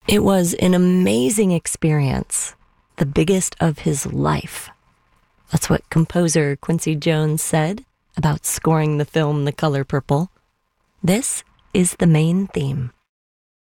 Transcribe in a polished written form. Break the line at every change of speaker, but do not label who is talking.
It was an amazing experience, the biggest of his life. That's what composer Quincy Jones said about scoring the film The Color Purple. This is the main theme.